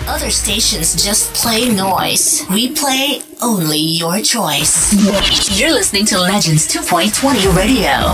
Other stations just play noise. We play only your choice. You're listening to Legends 2.20 Radio.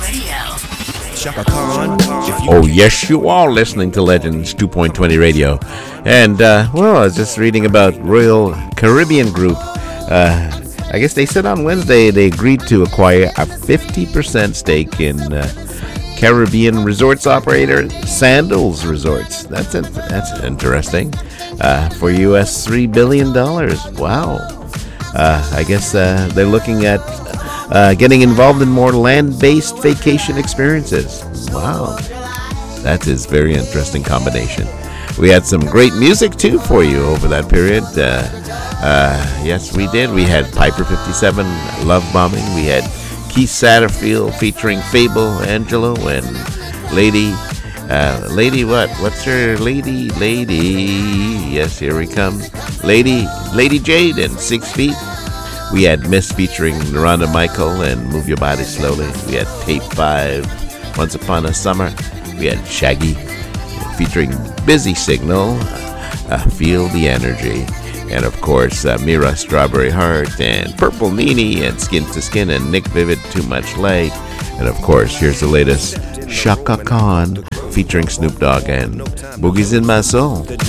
Oh, yes, you are listening to Legends 2.20 Radio. And, I was just reading about Royal Caribbean Group. I guess they said on Wednesday they agreed to acquire a 50% stake in Caribbean resorts operator Sandals Resorts. That's interesting. For US $3 billion. Wow. I guess they're looking at getting involved in more land-based vacation experiences. Wow. That is a very interesting combination. We had some great music, too, for you over that period. Yes, we did. We had Piper 57, Love Bombing. We had Keith Satterfield featuring Fable Angelo and Lady what? What's her lady? Yes, here we come. Lady Jade and 6 Feet. We had Miss featuring Rhonda Michael and Move Your Body Slowly. We had Tape 5, Once Upon a Summer. We had Shaggy featuring Busy Signal, Feel the Energy. And of course, Mira Strawberry Heart and Purple Nini and Skin to Skin and Nick Vivid, Too Much Light. And of course, here's the latest, Chaka Khan featuring Snoop Dogg and Boogie's in My Soul.